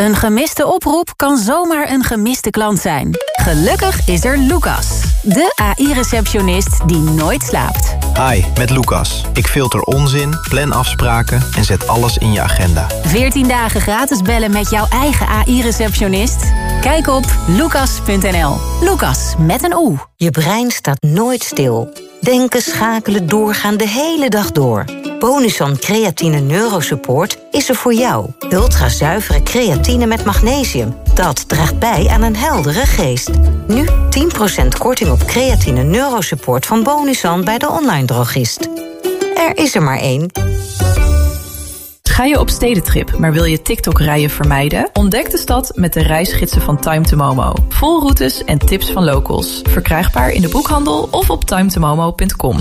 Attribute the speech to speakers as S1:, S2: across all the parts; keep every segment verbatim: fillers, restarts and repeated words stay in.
S1: Een gemiste oproep kan zomaar een gemiste klant zijn. Gelukkig is er Lucas, de A I-receptionist die nooit slaapt.
S2: Hi, met Lucas. Ik filter onzin, plan afspraken en zet alles in je agenda.
S1: veertien dagen gratis bellen met jouw eigen A I-receptionist? Kijk op lucas punt n l. Lucas, met een O.
S3: Je brein staat nooit stil. Denken, schakelen, doorgaan de hele dag door. Bonusan Creatine Neurosupport is er voor jou. Ultrazuivere creatine met magnesium. Dat draagt bij aan een heldere geest. Nu tien procent korting op Creatine Neurosupport van Bonusan bij de online drogist. Er is er maar één.
S4: Ga je op stedentrip, maar wil je TikTok-rijen vermijden? Ontdek de stad met de reisgidsen van Time to Momo. Vol routes en tips van locals. Verkrijgbaar in de boekhandel of op time to momo punt com.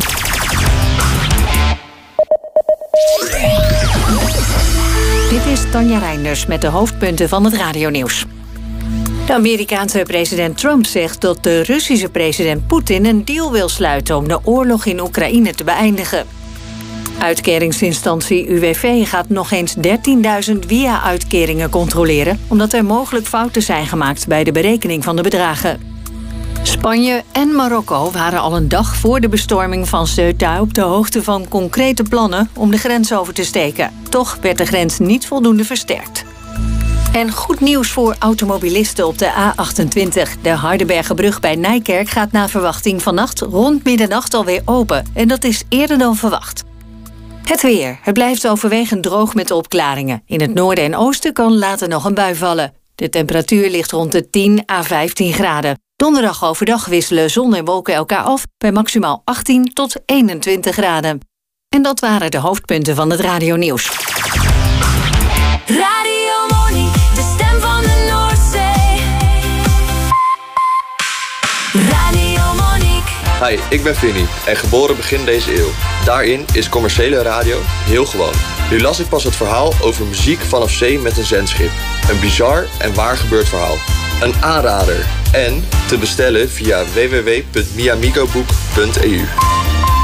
S5: Dit is Tanja Reinders met de hoofdpunten van het radionieuws. De Amerikaanse president Trump zegt dat de Russische president Poetin een deal wil sluiten om de oorlog in Oekraïne te beëindigen. Uitkeringsinstantie U W V gaat nog eens dertienduizend W I A-uitkeringen controleren, omdat er mogelijk fouten zijn gemaakt bij de berekening van de bedragen. Spanje en Marokko waren al een dag voor de bestorming van Ceuta op de hoogte van concrete plannen om de grens over te steken. Toch werd de grens niet voldoende versterkt. En goed nieuws voor automobilisten op de A achtentwintig. De Hardenbergenbrug bij Nijkerk gaat na verwachting vannacht rond middernacht alweer open. En dat is eerder dan verwacht. Het weer. Het blijft overwegend droog met de opklaringen. In het noorden en oosten kan later nog een bui vallen. De temperatuur ligt rond de tien à vijftien graden. Donderdag overdag wisselen zon en wolken elkaar af bij maximaal achttien tot eenentwintig graden. En dat waren de hoofdpunten van het radionieuws.
S6: Radio Monique, de stem van de Noordzee. Radio Monique.
S7: Hi, ik ben Vinnie en geboren begin deze eeuw. Daarin is commerciële radio heel gewoon. Nu las ik pas het verhaal over muziek vanaf zee met een zendschip. Een bizar en waar gebeurd verhaal. Een aanrader. En te bestellen via w w w punt miamigoboek punt e u.